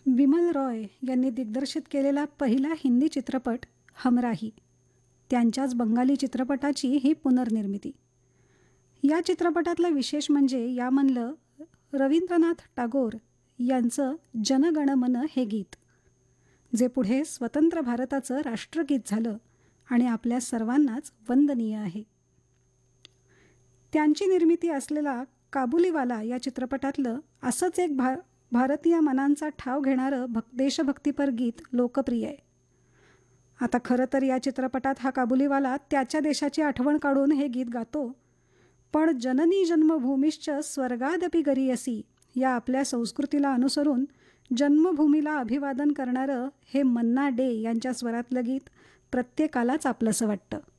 विमल रॉय यांनी दिग्दर्शित केलेला पहिला हिंदी चित्रपट हमराही. त्यांच्याच बंगाली चित्रपटाची ही पुनर्निर्मिती. या चित्रपटातलं विशेष म्हणजे यामधलं रवींद्रनाथ टागोर यांचं जनगणमन हे गीत, जे पुढे स्वतंत्र भारताचं राष्ट्रगीत झालं आणि आपल्या सर्वांनाच वंदनीय आहे. त्यांची निर्मिती असलेला काबुलीवाला या चित्रपटातलं असंच एक भारतीय मनांचा ठाव घेणारं देशभक्तीपर गीत लोकप्रिय आहे. आता खरं तर या चित्रपटात हा काबुलीवाला त्याच्या देशाची आठवण काढून हे गीत गातो, पण जननी जन्मभूमीश्च स्वर्गादपि गरीयसी या आपल्या संस्कृतीला अनुसरून जन्मभूमीला अभिवादन करणारं हे मन्ना डे यांच्या स्वरातलं गीत प्रत्येकालाच आपलंसं वाटतं.